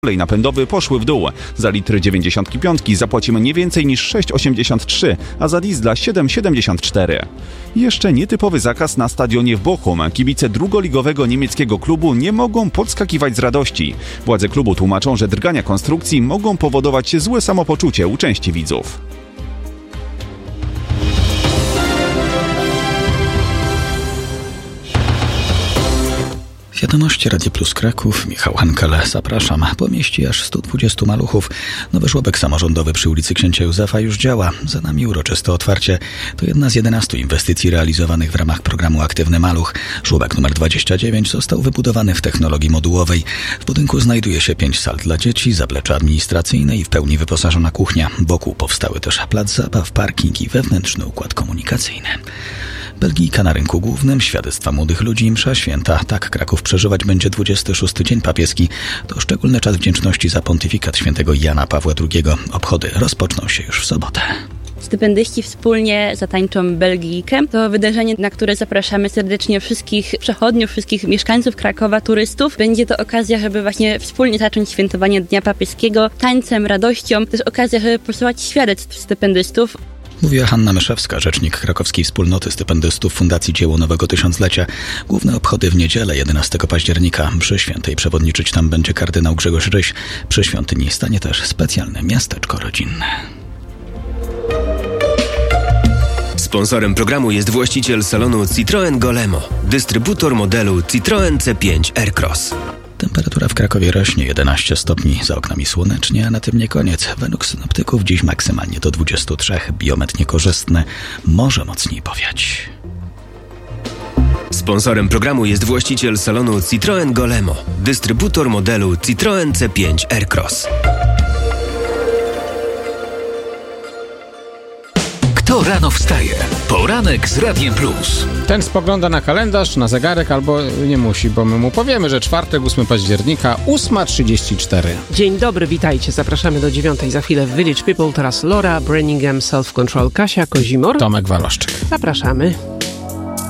olej napędowy poszły w dół. Za litr 95 zapłacimy nie więcej niż 6,83, a za diesla 7,74. Jeszcze nietypowy zakaz na stadionie w Bochum. Kibice drugoligowego niemieckiego klubu nie mogą podskakiwać z radości. Władze klubu tłumaczą, że drgania konstrukcji mogą powodować złe samopoczucie u części widzów. Wiadomości Radio Plus Kraków, Michał Henkel, zapraszam. Pomieści aż 120 maluchów. Nowy żłobek samorządowy przy ulicy Księcia Józefa już działa. Za nami uroczyste otwarcie. To jedna z 11 inwestycji realizowanych w ramach programu Aktywny Maluch. Żłobek numer 29 został wybudowany w technologii modułowej. W budynku znajduje się 5 sal dla dzieci, zaplecze administracyjne i w pełni wyposażona kuchnia. Wokół powstały też plac zabaw, parking i wewnętrzny układ komunikacyjny. Belgijka na rynku głównym, świadectwa młodych ludzi i msza święta. Tak Kraków przeżywać będzie 26. Dzień Papieski. To szczególny czas wdzięczności za pontyfikat świętego Jana Pawła II. Obchody rozpoczną się już w sobotę. Stypendyści wspólnie zatańczą Belgijkę. To wydarzenie, na które zapraszamy serdecznie wszystkich przechodniów, wszystkich mieszkańców Krakowa, turystów. Będzie to okazja, żeby właśnie wspólnie zacząć świętowanie Dnia Papieskiego tańcem, radością. To jest okazja, żeby posłuchać świadectw stypendystów. Mówiła Hanna Myszewska, rzecznik krakowskiej wspólnoty stypendystów Fundacji Dzieło Nowego Tysiąclecia. Główne obchody w niedzielę 11 października. Mszy świętej przewodniczyć tam będzie kardynał Grzegorz Ryś. Przy świątyni stanie też specjalne miasteczko rodzinne. Sponsorem programu jest właściciel salonu Citroën Golemo, dystrybutor modelu Citroën C5 Aircross. Temperatura w Krakowie rośnie 11 stopni, za oknami słonecznie, a na tym nie koniec. Według synoptyków dziś maksymalnie do 23, biometr niekorzystny, może mocniej powiać. Sponsorem programu jest właściciel salonu Citroën Golemo, dystrybutor modelu Citroën C5 Aircross. Kto rano wstaje? Poranek z Radiem Plus. Ten spogląda na kalendarz, na zegarek albo nie musi, bo my mu powiemy, że czwartek, 8 października, 8:34. Dzień dobry, witajcie. Zapraszamy do 9:00 za chwilę w Village People. Teraz Laura, Branningham, Self Control, Kasia Kozimor. Tomek Waloszczyk. Zapraszamy.